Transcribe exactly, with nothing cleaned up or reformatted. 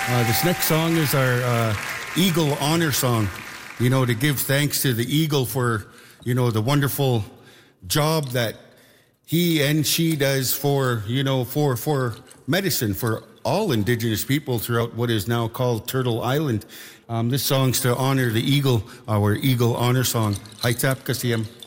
Uh, this next song is our uh, Eagle Honor Song, you know, to give thanks to the Eagle for, you know, the wonderful job that he and she does for, you know, for, for medicine, for all Indigenous people throughout what is now called Turtle Island. Um, this song's to honor the Eagle, our Eagle Honor Song. Haitap Kasiyam.